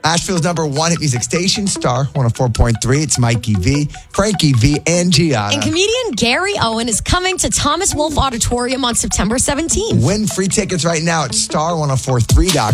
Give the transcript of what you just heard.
Asheville's number one hit music station, Star 104.3. It's Mikey V, Frankie V, and Gianna. And comedian Gary Owen is coming to Thomas Wolfe Auditorium on September 17th. Win free tickets right now at star1043.com.